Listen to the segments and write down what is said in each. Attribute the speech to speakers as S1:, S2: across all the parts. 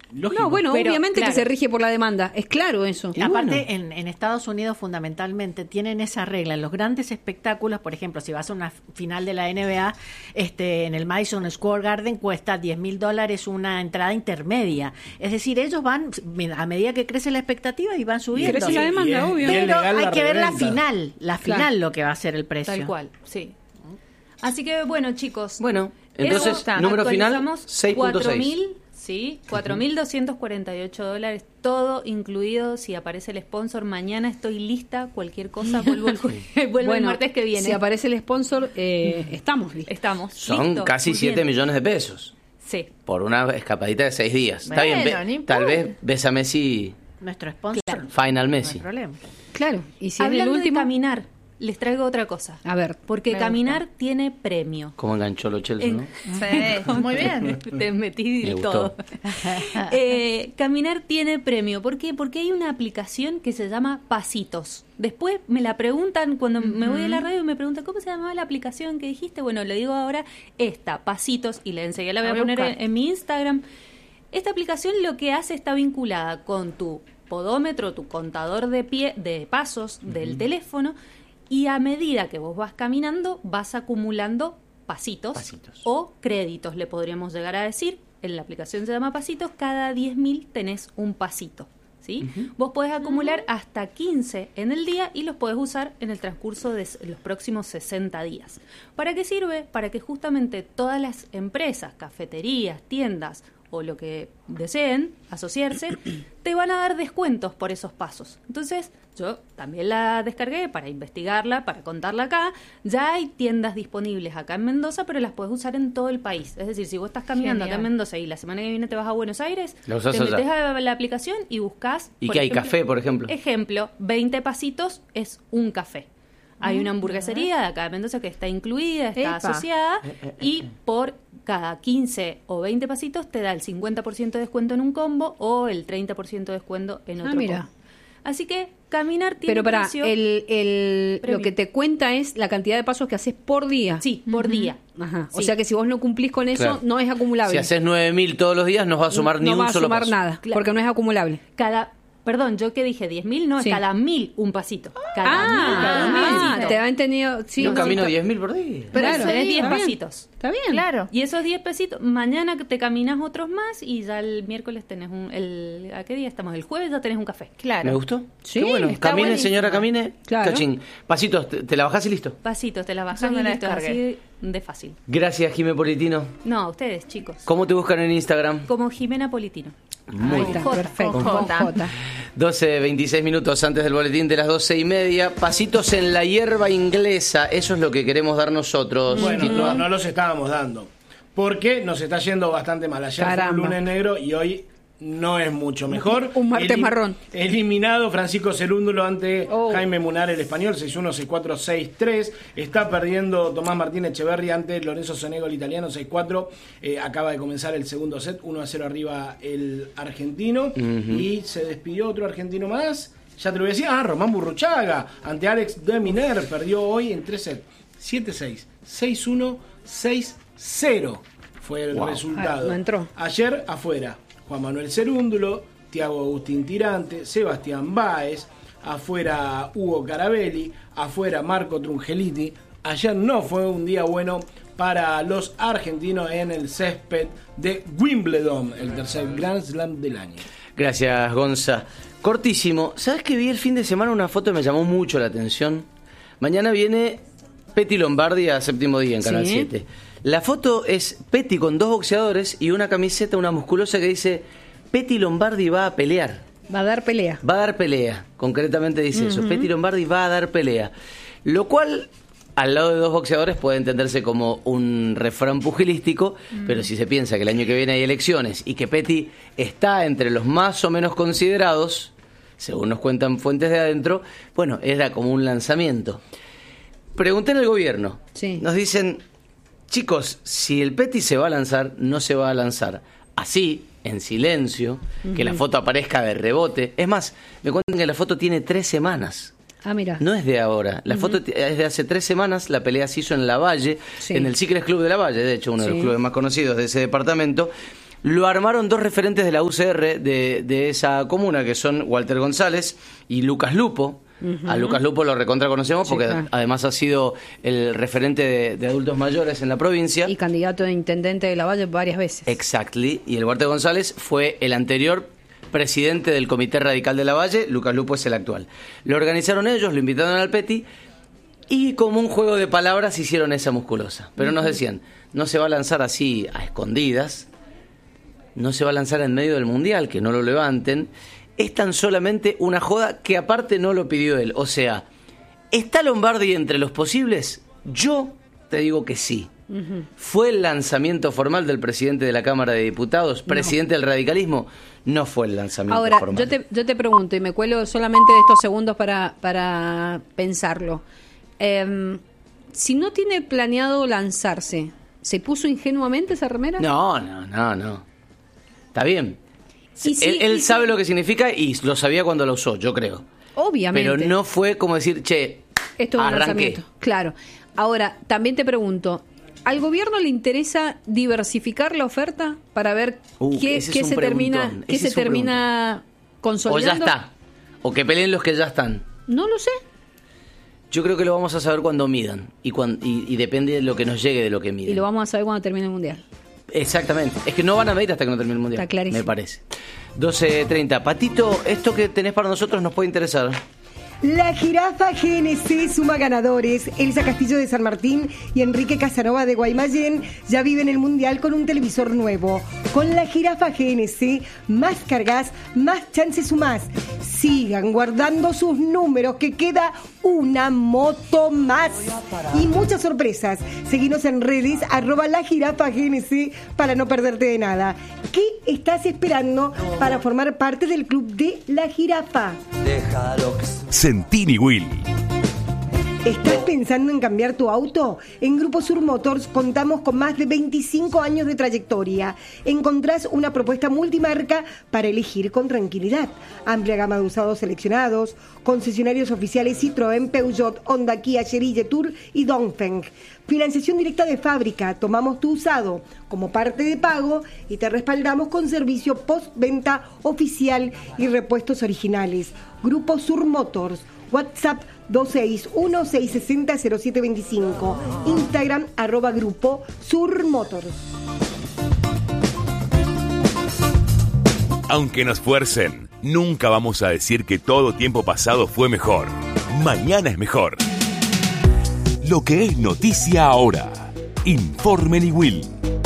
S1: lógico.
S2: No, bueno,
S3: Pero,
S2: obviamente
S3: claro,
S2: que se rige por la demanda, es claro eso.
S1: Y
S3: aparte,
S1: bueno.
S3: en Estados Unidos fundamentalmente tienen esa regla. En los grandes espectáculos, por ejemplo, si vas a una final de la NBA, en el Madison Square Garden cuesta $10,000 una entrada intermedia. Es decir, ellos van a medida que crece la expectativa y van subiendo.
S2: Crece la demanda,
S1: Y es-
S2: obvio.
S1: y es
S3: Pero
S1: legal
S3: hay
S1: la
S3: que ver la
S1: reventa.
S3: final,
S2: Claro.
S3: lo que va a ser el precio.
S4: Tal cual, sí. Así que bueno, chicos.
S5: Bueno, entonces,
S4: eso,
S5: número final,
S4: actualizamos
S5: 6.6.
S4: Sí, $4,248, todo incluido. Si aparece el sponsor, mañana estoy lista. Cualquier cosa, vuelvo el martes que viene.
S2: Si aparece el sponsor, estamos listos.
S4: Estamos.
S5: Son
S4: listo,
S5: casi
S4: muy
S5: 7
S4: bien.
S5: millones de pesos
S4: Sí.
S5: por una escapadita de 6 días. Está
S3: Bueno,
S5: bien,
S3: no importa.
S5: tal vez ves a Messi,
S3: Nuestro sponsor.
S5: Final
S3: No hay
S5: Messi.
S3: problema.
S2: Claro, y si es el
S4: Hablando
S2: último...
S4: de caminar, les traigo otra cosa.
S2: A ver.
S4: Porque
S3: Me
S4: caminar tiene premio.
S5: Como enganchó lo Chelsea, ¿no?
S3: Sí, muy bien.
S4: Te metí
S5: Me
S4: de
S5: gustó.
S4: todo. Caminar tiene premio. ¿Por qué? Porque hay una aplicación que se llama Pasitos. Después me la preguntan, cuando me voy a la radio, me preguntan, ¿cómo se llamaba la aplicación que dijiste? Bueno, le digo ahora, Pasitos, y enseguida la voy a poner en mi Instagram. Esta aplicación lo que hace está vinculada con tu podómetro, tu contador de pasos del teléfono, y a medida que vos vas caminando, vas acumulando pasitos. O créditos, le podríamos llegar a decir. En la aplicación se llama Pasitos, cada 10.000 tenés un pasito. ¿Sí? Vos podés acumular hasta 15 en el día y los podés usar en el transcurso de los próximos 60 días. ¿Para qué sirve? Para que justamente todas las empresas, cafeterías, tiendas o lo que deseen asociarse, te van a dar descuentos por esos pasos. Entonces, yo también la descargué para investigarla, para contarla acá. Ya hay tiendas disponibles acá en Mendoza, pero las puedes usar en todo el país. Es decir, si vos estás caminando acá en Mendoza y la semana que viene te vas a Buenos Aires,
S5: La usás
S4: te
S5: allá.
S4: metés a la aplicación y buscás...
S5: ¿Y
S4: por
S5: qué hay?
S4: ejemplo,
S5: ¿Café, por ejemplo?
S4: Ejemplo, 20 pasitos es un café. Hay una hamburguesería de acá de Mendoza que está incluida, está
S3: Epa.
S4: asociada, y por cada 15 o 20 pasitos te da el 50% de descuento en un combo o el 30% de descuento en otro
S2: mira.
S4: combo. Así que caminar tiene
S2: Pero para,
S4: precio.
S2: lo
S4: Premio.
S2: que te cuenta es la cantidad de pasos que haces por día.
S4: Sí, por día.
S2: Ajá. O
S4: Sí.
S2: sea que si vos no cumplís con eso,
S5: Claro.
S2: no es acumulable.
S5: Si haces 9.000 todos los días, no va a sumar ni
S2: no
S5: un
S2: va a
S5: solo
S2: sumar
S5: paso.
S2: nada,
S4: Claro.
S2: porque no es acumulable.
S4: Perdón, yo que dije 10.000, no,
S2: Sí.
S4: es cada 1.000 un pasito. Cada 1.000 un pasito.
S2: te ha entendido. Sí,
S5: Yo
S2: sí,
S5: camino
S2: está-
S5: 10.000 por día.
S4: Pero
S2: Claro,
S4: tenés 10
S2: está bien.
S4: pasitos.
S2: Está bien.
S3: Claro.
S4: Y esos 10 pesitos, mañana te caminas otros más y ya el miércoles tenés ¿a qué día estamos? El jueves ya tenés un café.
S3: Claro.
S5: ¿Me gustó?
S2: Sí,
S5: Qué bueno.
S3: está
S5: Camine,
S3: buenísimo.
S5: señora, camine.
S2: Claro.
S5: Cachín. Pasitos, te la bajás y listo.
S4: Pasitos, te la bajás
S3: Yo me
S4: y
S3: la
S4: listo,
S3: descargué.
S4: así de fácil.
S5: Gracias, Jimé Politino.
S4: No, ustedes, chicos.
S5: ¿Cómo te buscan en Instagram?
S4: Como Jimena Politino.
S5: Muy
S2: Ahí
S5: bien.
S2: está, perfecto.
S3: Con
S2: Con
S3: J.
S2: J.
S5: 12:26 minutos antes del boletín de las 12:30. Pasitos en la hierba inglesa. Eso es lo que queremos dar nosotros.
S1: Bueno,
S5: Tito.
S1: no los estábamos dando. Porque nos está yendo bastante mal. Ayer fue
S2: Caramba.
S1: un lunes negro y hoy no es mucho mejor.
S2: Un martes marrón.
S1: Eliminado Francisco Cerúndulo ante
S2: Oh.
S1: Jaime Munar, el español, 6-1, 6-4, 6-3. Está perdiendo Tomás Martín Echeverri ante Lorenzo Sonego, el italiano, 6-4. Acaba de comenzar el segundo set, 1-0 arriba el argentino. Y se despidió otro argentino más. Ya te lo voy a decir. Román Burruchaga ante Alex de Miner. Perdió hoy en 3 sets. 7-6, 6-1, 6-0 fue el resultado.
S2: No entró.
S1: Ayer afuera, Juan Manuel Cerúndulo, Tiago Agustín Tirante, Sebastián Báez, afuera Hugo Carabelli, afuera Marco Trungeliti. Ayer no fue un día bueno para los argentinos en el césped de Wimbledon, el tercer Grand Slam del año.
S5: Gracias, Gonza. Cortísimo. ¿Sabes que vi el fin de semana una foto que me llamó mucho la atención? Mañana viene Petty Lombardi a Séptimo Día en Canal
S2: Sí.
S5: 7. La foto es Petty con dos boxeadores y una camiseta, una musculosa que dice Petty Lombardi va a pelear.
S2: Va a dar pelea.
S5: Va a dar pelea. Concretamente dice eso. Petty Lombardi va a dar pelea. Lo cual, al lado de dos boxeadores, puede entenderse como un refrán pugilístico, pero si se piensa que el año que viene hay elecciones y que Petty está entre los más o menos considerados, según nos cuentan fuentes de adentro, bueno, era como un lanzamiento. Pregunté en el gobierno.
S2: Sí.
S5: Nos dicen, chicos, si el Petty se va a lanzar, no se va a lanzar así, en silencio, que la foto aparezca de rebote. Es más, me cuentan que la foto tiene 3 semanas.
S2: Ah, mira.
S5: No es de ahora. La foto es de hace 3 semanas. La pelea se hizo en La Valle,
S2: Sí.
S5: en el Cicles Club de La Valle, de hecho, uno de los
S2: Sí.
S5: clubes más conocidos de ese departamento. lo armaron dos referentes de la UCR de esa comuna, que son Walter González y Lucas Lupo. A Lucas Lupo lo recontra conocemos porque
S2: claro.
S5: además ha sido el referente de adultos mayores en la provincia.
S2: Y candidato a intendente de Lavalle varias veces.
S5: Exactly. Y el Walter González fue el anterior presidente del Comité Radical de Lavalle. Lucas Lupo es el actual. Lo organizaron ellos, lo invitaron al Peti y como un juego de palabras hicieron esa musculosa. Pero nos decían, no se va a lanzar así a escondidas, no se va a lanzar en medio del Mundial, que no lo levanten. Es tan solamente una joda que aparte no lo pidió él. O sea, ¿está Lombardi entre los posibles? Yo te digo que sí. ¿Fue el lanzamiento formal del presidente de la Cámara de Diputados, presidente del radicalismo? No fue el lanzamiento
S2: Ahora,
S5: formal.
S2: yo te pregunto, y me cuelo solamente de estos segundos para pensarlo. Si no tiene planeado lanzarse, ¿se puso ingenuamente esa remera?
S5: No. Está bien.
S2: Y sí,
S5: él sabe lo que significa y lo sabía cuando lo usó, yo creo.
S2: Obviamente.
S5: Pero no fue como decir, che,
S2: Esto es un
S5: arranqué.
S2: lanzamiento. Claro. Ahora, también te pregunto, ¿al gobierno le interesa diversificar la oferta para ver qué
S5: ese es un
S2: se termina,
S5: preguntón.
S2: qué
S5: Ese
S2: se
S5: es un
S2: termina
S5: O
S2: consolidando?
S5: ya está. O que peleen los que ya están.
S2: No lo sé.
S5: Yo creo que lo vamos a saber cuando midan. Y depende de lo que nos llegue de lo que midan.
S2: Y lo vamos a saber cuando termine el Mundial.
S5: Exactamente. Es que no van a medir hasta que no termine el Mundial.
S2: Está clarísimo.
S5: Me parece. 12:30. Patito, esto que tenés para nosotros nos puede interesar.
S6: La jirafa GNC suma ganadores. Elsa Castillo de San Martín y Enrique Casanova de Guaymallén ya viven el Mundial con un televisor nuevo. Con la jirafa GNC, más cargas, más chances sumás. Sigan guardando sus números, que queda una moto más. Y muchas sorpresas. Seguinos en redes, @lajirafagnc para no perderte de nada. ¿Qué estás esperando para formar parte del club de La Jirafa?
S7: Centini Will.
S6: ¿Estás pensando en cambiar tu auto? En Grupo Sur Motors contamos con más de 25 años de trayectoria. Encontrás una propuesta multimarca para elegir con tranquilidad. Amplia gama de usados seleccionados, concesionarios oficiales Citroën, Peugeot, Honda, Kia, Chery, Jetour y Dongfeng. Financiación directa de fábrica. Tomamos tu usado como parte de pago y te respaldamos con servicio postventa oficial y repuestos originales. Grupo Sur Motors. WhatsApp 261-660-0725. Instagram @Grupo Sur Motors.
S7: Aunque nos fuercen, nunca vamos a decir que todo tiempo pasado fue mejor. Mañana es mejor. Lo que es noticia ahora. Informe Will.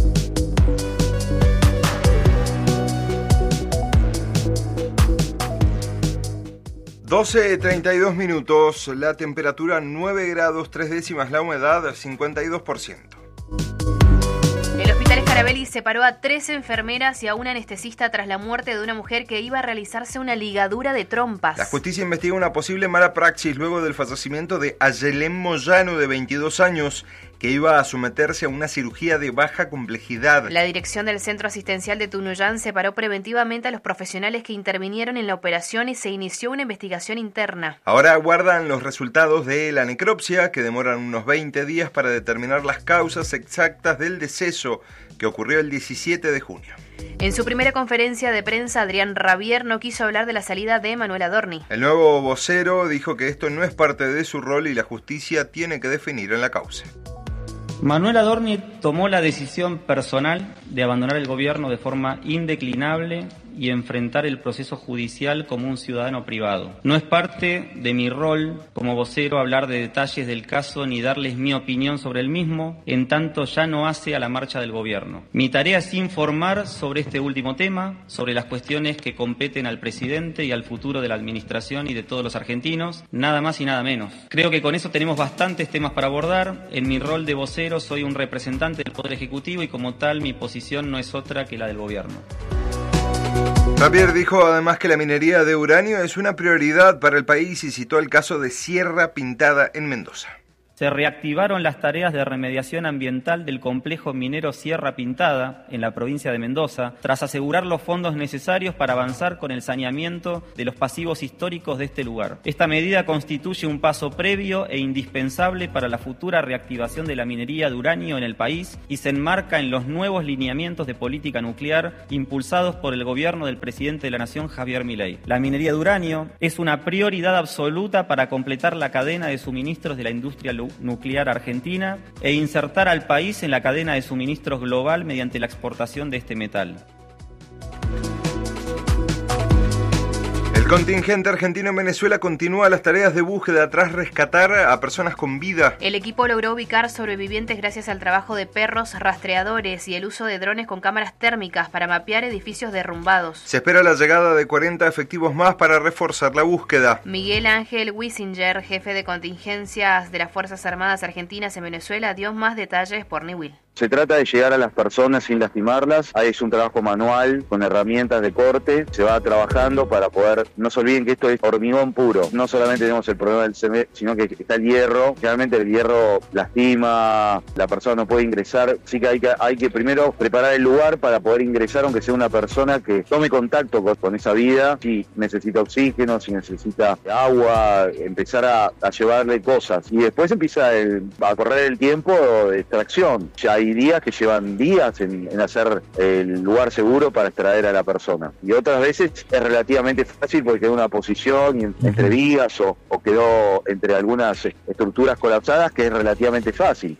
S8: 12:32 minutos, la temperatura 9 grados 3 décimas, la humedad 52%.
S9: El Hospital Escarabelli separó a 13 enfermeras y a una anestesista tras la muerte de una mujer que iba a realizarse una ligadura de trompas.
S8: La justicia investiga una posible mala praxis luego del fallecimiento de Ayelén Moyano, de 22 años, que iba a someterse a una cirugía de baja complejidad.
S9: La dirección del Centro Asistencial de Tunuyán separó preventivamente a los profesionales que intervinieron en la operación y se inició una investigación interna.
S8: Ahora aguardan los resultados de la necropsia, que demoran unos 20 días para determinar las causas exactas del deceso, que ocurrió el 17 de junio.
S9: En su primera conferencia de prensa, Adrián Rabier no quiso hablar de la salida de Manuel Adorni.
S8: El nuevo vocero dijo que esto no es parte de su rol y la justicia tiene que definir en la causa.
S10: Manuel Adorni tomó la decisión personal de abandonar el gobierno de forma indeclinable y enfrentar el proceso judicial como un ciudadano privado. No es parte de mi rol como vocero hablar de detalles del caso ni darles mi opinión sobre el mismo, en tanto ya no hace a la marcha del gobierno. Mi tarea es informar sobre este último tema, sobre las cuestiones que competen al presidente y al futuro de la administración y de todos los argentinos, nada más y nada menos. Creo que con eso tenemos bastantes temas para abordar. En mi rol de vocero soy un representante del Poder Ejecutivo y como tal mi posición no es otra que la del gobierno.
S8: Javier dijo además que la minería de uranio es una prioridad para el país y citó el caso de Sierra Pintada en Mendoza.
S10: Se reactivaron las tareas de remediación ambiental del complejo minero Sierra Pintada, en la provincia de Mendoza, tras asegurar los fondos necesarios para avanzar con el saneamiento de los pasivos históricos de este lugar. Esta medida constituye un paso previo e indispensable para la futura reactivación de la minería de uranio en el país y se enmarca en los nuevos lineamientos de política nuclear impulsados por el gobierno del presidente de la Nación, Javier Milei. La minería de uranio es una prioridad absoluta para completar la cadena de suministros de la industria nuclear argentina e insertar al país en la cadena de suministros global mediante la exportación de este metal.
S8: El contingente argentino en Venezuela continúa las tareas de búsqueda tras rescatar a personas con vida.
S9: El equipo logró ubicar sobrevivientes gracias al trabajo de perros rastreadores y el uso de drones con cámaras térmicas para mapear edificios derrumbados.
S8: Se espera la llegada de 40 efectivos más para reforzar la búsqueda.
S9: Miguel Ángel Wissinger, jefe de contingencias de las Fuerzas Armadas Argentinas en Venezuela, dio más detalles por Niwil.
S11: Se trata de llegar a las personas sin lastimarlas. Ahí es un trabajo manual con herramientas de corte. Se va trabajando para poder... No se olviden que esto es hormigón puro. No solamente tenemos el problema del cemento, sino que está el hierro. Realmente el hierro lastima, la persona no puede ingresar. Así que hay que primero preparar el lugar para poder ingresar, aunque sea una persona que tome contacto con esa vida. Si necesita oxígeno, si necesita agua, empezar a llevarle cosas. Y después empieza a correr el tiempo de extracción. Ya hay días que llevan días en hacer el lugar seguro para extraer a la persona. Y otras veces es relativamente fácil porque quedó una posición entre vigas o quedó entre algunas estructuras colapsadas, que es relativamente fácil.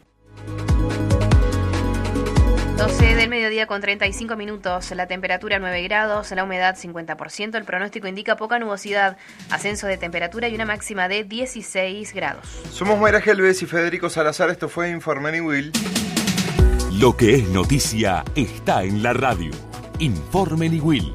S9: 12 del mediodía con 35 minutos, la temperatura 9 grados, la humedad 50%, el pronóstico indica poca nubosidad, ascenso de temperatura y una máxima de 16 grados.
S8: Somos Mayra Gelbes y Federico Salazar, esto fue Informe Niwil.
S7: Lo que es noticia está en la radio. Informe Niwil.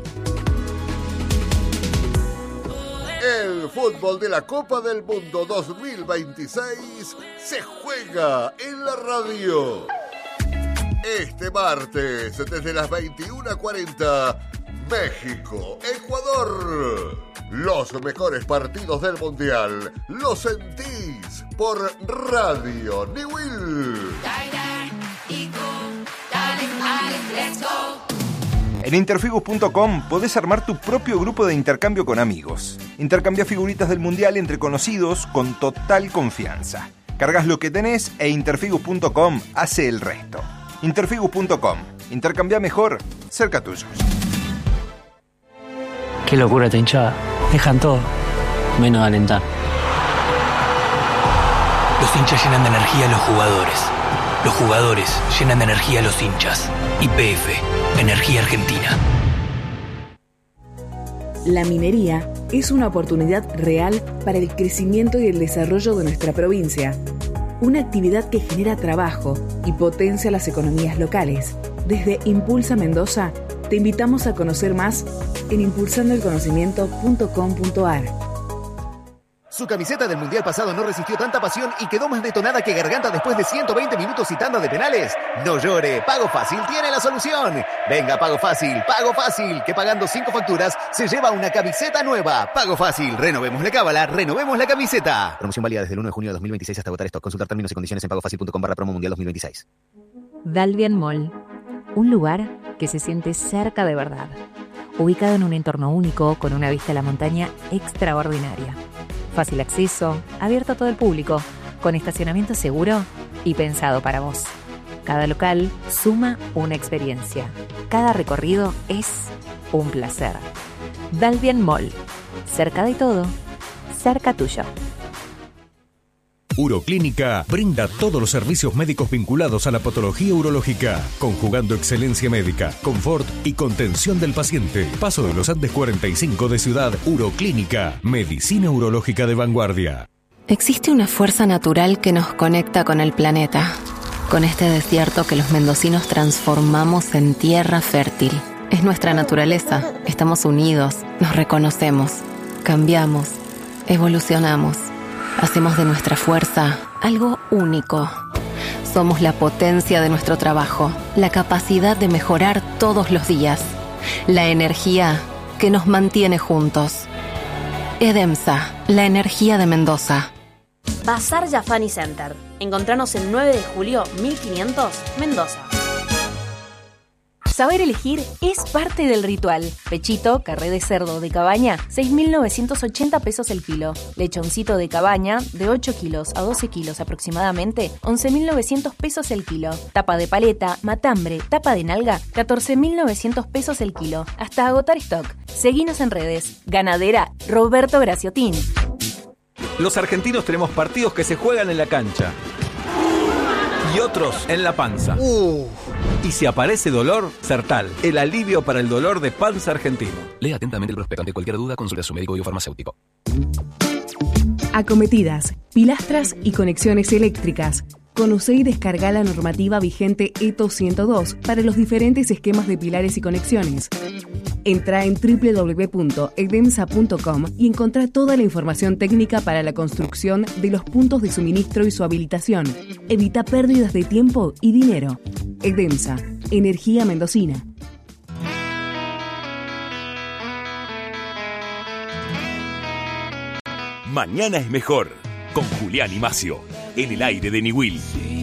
S12: El fútbol de la Copa del Mundo 2026 se juega en la radio. Este martes, desde las 21:40, México, Ecuador. Los mejores partidos del Mundial los sentís por Radio Niwil.
S8: En interfigus.com podés armar tu propio grupo de intercambio con amigos. Intercambia figuritas del Mundial entre conocidos con total confianza. Cargas lo que tenés e interfigus.com hace el resto. Interfigus.com. Intercambia mejor, cerca tuyo.
S13: Qué locura esta hinchada. Dejan todo, menos de alentar.
S14: Los hinchas llenan de energía a los jugadores. Los jugadores llenan de energía a los hinchas. YPF, Energía Argentina.
S15: La minería es una oportunidad real para el crecimiento y el desarrollo de nuestra provincia. Una actividad que genera trabajo y potencia las economías locales. Desde Impulsa Mendoza, te invitamos a conocer más en impulsandoelconocimiento.com.ar.
S16: Su camiseta del Mundial pasado no resistió tanta pasión y quedó más detonada que garganta después de 120 minutos y tanda de penales. No llore, Pago Fácil tiene la solución. Venga, Pago Fácil, que pagando 5 facturas se lleva una camiseta nueva. Pago Fácil, renovemos la cábala, renovemos la camiseta. Promoción válida desde el 1 de junio de 2026 hasta agotar stock. Consultar términos y condiciones en pagofacil.com/promo mundial 2026.
S17: Dalvian Mall, un lugar que se siente cerca de verdad. Ubicado en un entorno único con una vista a la montaña extraordinaria. Fácil acceso, abierto a todo el público, con estacionamiento seguro y pensado para vos. Cada local suma una experiencia. Cada recorrido es un placer. Dalvian Mall. Cerca de todo, cerca tuyo.
S18: Uroclínica brinda todos los servicios médicos vinculados a la patología urológica, conjugando excelencia médica, confort y contención del paciente. Paso de los Andes 45 de Ciudad. Uroclínica, medicina urológica de vanguardia.
S19: Existe una fuerza natural que nos conecta con el planeta, con este desierto que los mendocinos transformamos en tierra fértil. Es nuestra naturaleza, estamos unidos, nos reconocemos, cambiamos, evolucionamos. Hacemos de nuestra fuerza algo único. Somos la potencia de nuestro trabajo, la capacidad de mejorar todos los días, la energía que nos mantiene juntos. EDEMSA, la energía de Mendoza.
S20: Bazar Jafani Center. Encontranos el 9 de julio 1500, Mendoza.
S21: Saber elegir es parte del ritual. Pechito, carré de cerdo de cabaña, 6.980 pesos el kilo. Lechoncito de cabaña, de 8 kilos a 12 kilos aproximadamente, 11.900 pesos el kilo. Tapa de paleta, matambre, tapa de nalga, 14.900 pesos el kilo. Hasta agotar stock. Seguinos en redes. Ganadera Roberto Graciotín.
S22: Los argentinos tenemos partidos que se juegan en la cancha y otros en la panza. Y si aparece dolor, Sertal, el alivio para el dolor de panza argentino.
S23: Lea atentamente el prospecto. Ante cualquier duda, consulte a su médico biofarmacéutico.
S24: Acometidas, pilastras y conexiones eléctricas. Conoce y descarga la normativa vigente ETO 102 para los diferentes esquemas de pilares y conexiones. Entra en www.edemsa.com y encontrá toda la información técnica para la construcción de los puntos de suministro y su habilitación. Evita pérdidas de tiempo y dinero. Edemsa, energía mendocina.
S7: Mañana es mejor, con Julián y Macio, en el aire de Niwil.